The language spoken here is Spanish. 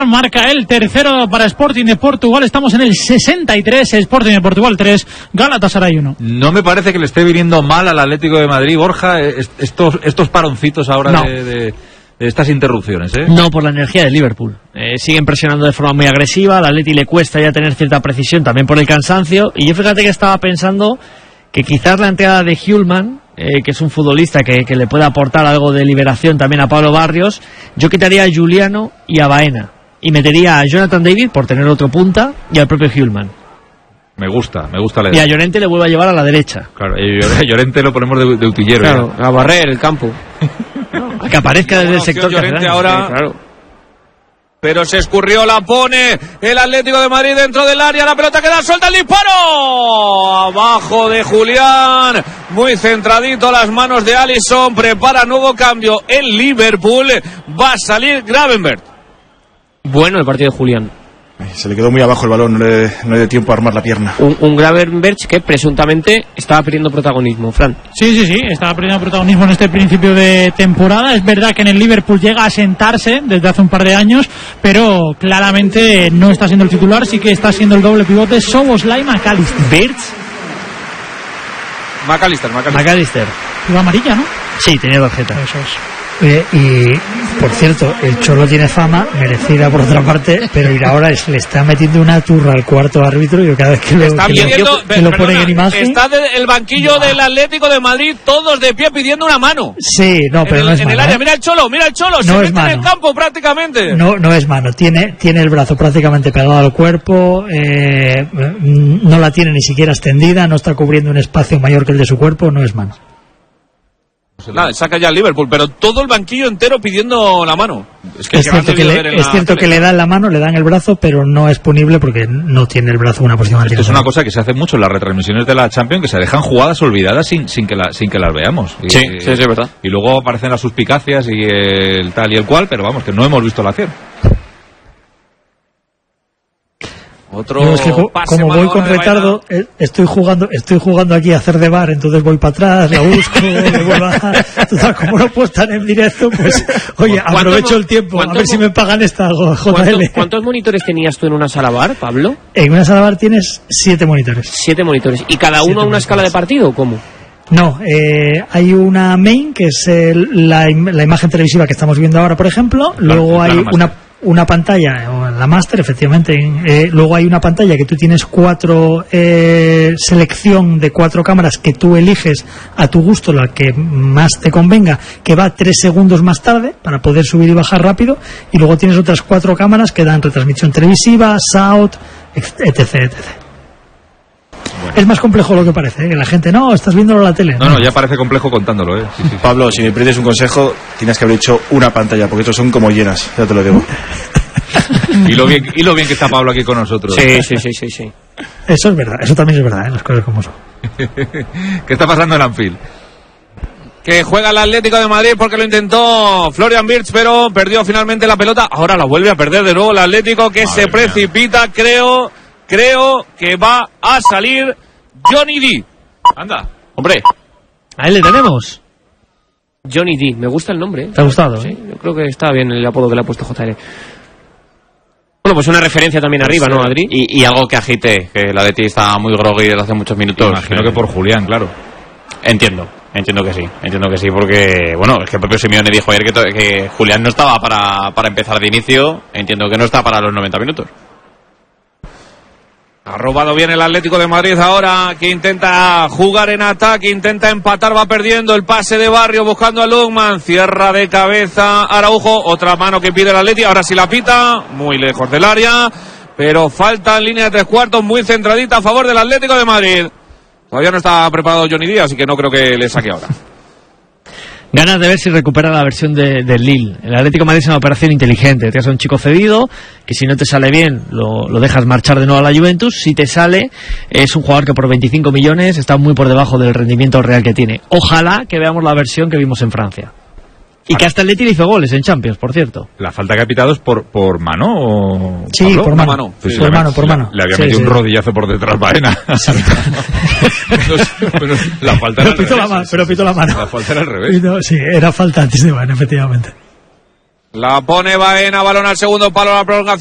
Marca el tercero para Sporting de Portugal. Estamos en el 63, Sporting de Portugal 3, Galatasaray 1. No me parece que le esté viniendo mal al Atlético de Madrid, Borja, estos paroncitos ahora no. de estas interrupciones, ¿eh? No, por la energía del Liverpool. Siguen presionando de forma muy agresiva, al Atleti le cuesta ya tener cierta precisión, también por el cansancio, y yo fíjate que estaba pensando que quizás la entrada de Hjulmand, que es un futbolista que le puede aportar algo de liberación también a Pablo Barrios, yo quitaría a Juliano y a Baena. Y metería a Jonathan David por tener otro punta y al propio Hjulmand. Me gusta la idea. Y a Llorente le vuelve a llevar a la derecha. Claro, a Llorente lo ponemos de utillero. Claro, a barrer el campo. A que aparezca desde el sector Llorente ahora. Sí, claro. Pero se escurrió, la pone el Atlético de Madrid dentro del área, la pelota queda suelta, el disparo abajo de Julián, muy centradito a las manos de Alisson, prepara nuevo cambio el Liverpool, va a salir Gravenberch. Bueno el partido de Julián. Se le quedó muy abajo el balón, no le dio tiempo a armar la pierna. Un Gravenberch que presuntamente estaba perdiendo protagonismo, Fran. Sí, estaba perdiendo protagonismo en este principio de temporada. Es verdad que en el Liverpool llega a sentarse desde hace un par de años, pero claramente no está siendo el titular, sí que está siendo el doble pivote Szoboszlai McAllister. McAllister. Iba amarilla, ¿no? Sí, tenía tarjeta. Eso es. Y por cierto, el Cholo tiene fama merecida por otra parte, pero ir ahora le está metiendo una turra al cuarto árbitro. Yo cada vez que lo ponen en imagen, está el banquillo del Atlético de Madrid todos de pie pidiendo una mano. Sí, no, pero no es mano. En el área, mira el Cholo, no se mete mano. en el campo prácticamente. No es mano, tiene el brazo prácticamente pegado al cuerpo, no la tiene ni siquiera extendida, no está cubriendo un espacio mayor que el de su cuerpo, no es mano. Nada, saca ya el Liverpool, pero todo el banquillo entero pidiendo la mano. Es cierto que le dan la mano, le dan el brazo, pero no es punible porque no tiene el brazo en una posición anterior. Esto es una cosa que se hace mucho en las retransmisiones de la Champions, que se dejan jugadas olvidadas sin que las veamos. Sí, es verdad. Y luego aparecen las suspicacias y el tal y el cual, pero vamos, que no hemos visto la acción. Otro es que como voy con retardo, estoy jugando aquí a hacer de bar, entonces voy para atrás, la busco, me vuelvo a... Total, como no puedo estar en directo, pues oye, aprovecho el tiempo, a ver si me pagan esta JL. ¿Cuántos monitores tenías tú en una sala bar, Pablo? En una sala bar tienes 7 monitores. 7 monitores. ¿Y cada uno a una escala de partido o cómo? No, hay una main, que es la imagen televisiva que estamos viendo ahora, por ejemplo. Luego hay una pantalla, o la Master, efectivamente. Luego hay una pantalla que tú tienes selección de 4 cámaras que tú eliges a tu gusto, la que más te convenga, que va 3 segundos más tarde para poder subir y bajar rápido. Y luego tienes otras 4 cámaras que dan retransmisión televisiva, SAUT, etc. Bueno. Es más complejo lo que parece, que la gente, no, estás viéndolo en la tele. No, ya parece complejo contándolo, Sí. Pablo, si me pides un consejo, tienes que haber hecho una pantalla, porque estos son como llenas, ya te lo digo. y lo bien que está Pablo aquí con nosotros. Sí. Eso es verdad, eso también es verdad, las cosas como son. ¿Qué está pasando en Anfield? Que juega el Atlético de Madrid porque lo intentó Florian Wirtz, pero perdió finalmente la pelota. Ahora la vuelve a perder de nuevo el Atlético, que se precipita, creo que va a salir Johnny D. Anda. Hombre. Ahí le tenemos. Johnny D. Me gusta el nombre. ¿Te ha gustado? Sí, yo creo que está bien el apodo que le ha puesto JL. Bueno, pues una referencia también arriba, ¿no, Adri? Y algo que agite, que la de ti está muy groggy desde hace muchos minutos. Imagino que por Julián, claro. Entiendo que sí, porque, bueno, es que el propio Simeone dijo ayer que Julián no estaba para empezar de inicio, entiendo que no está para los 90 minutos. Ha robado bien el Atlético de Madrid ahora, que intenta jugar en ataque, intenta empatar, va perdiendo el pase de Barrio, buscando a Lukman, cierra de cabeza Araujo, otra mano que pide el Atlético, ahora sí la pita, muy lejos del área, pero falta en línea de 3 cuartos, muy centradita a favor del Atlético de Madrid. Todavía no está preparado Johnny Díaz, así que no creo que le saque ahora. Ganas de ver si recupera la versión del Lille. El Atlético de Madrid es una operación inteligente. Te hace un chico cedido, que si no te sale bien, lo dejas marchar de nuevo a la Juventus. Si te sale, es un jugador que por 25 millones está muy por debajo del rendimiento real que tiene. Ojalá que veamos la versión que vimos en Francia. Y que hasta el Leti le hizo goles en Champions, por cierto. ¿La falta que ha pitado es por mano o...? Sí, ¿Pablo? por mano. Pues por mano. Le había metido un rodillazo por detrás Baena. Pero la falta era pero pitó la mano. La falta era al revés. Sí, era falta antes de Baena, efectivamente. La pone Baena, balón al segundo palo, la prolongación.